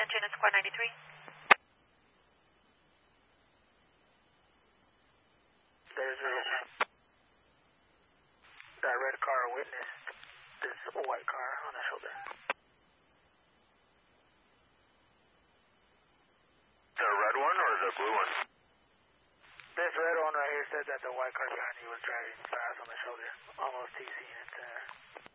unit squad 93. There's that red car witnessed this white car on the shoulder. The red one or the blue one? This red one right here said that the white car behind you was driving fast on the shoulder, almost TCing it there.